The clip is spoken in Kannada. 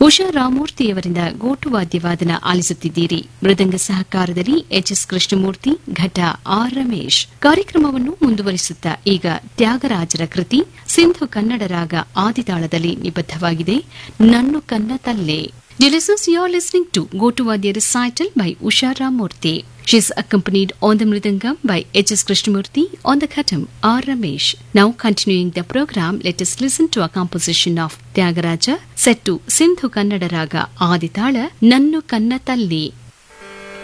ಉಷಾ ರಾಮಮೂರ್ತಿಯವರಿಂದ ಗೋಟುವಾದ್ಯವಾದನ ಆಲಿಸುತ್ತಿದ್ದೀರಿ. ಮೃದಂಗ ಸಹಕಾರದಲ್ಲಿ ಎಚ್ಎಸ್ ಕೃಷ್ಣಮೂರ್ತಿ, ಘಟ ಆರ್ ರಮೇಶ್. ಕಾರ್ಯಕ್ರಮವನ್ನು ಮುಂದುವರಿಸುತ್ತಾ ಈಗ ತ್ಯಾಗರಾಜರ ಕೃತಿ ಸಿಂಧು ಕನ್ನಡ ರಾಗ ಆದಿತಾಳದಲ್ಲಿ ನಿಬದ್ಧವಾಗಿದೆ, ನನ್ನು ಕನ್ನ ತಲ್ಲೆ. Dear listeners, you are listening to Gotuvadia recital by Usha Ramurthy. She is accompanied on the Mridangam by H.S. Krishnamurthy, on the Khatam R. Ramesh. Now continuing the program, let us listen to a composition of Tyagaraja set to Sindhu Kannada Raga Aditala Nannu Kanna Talli.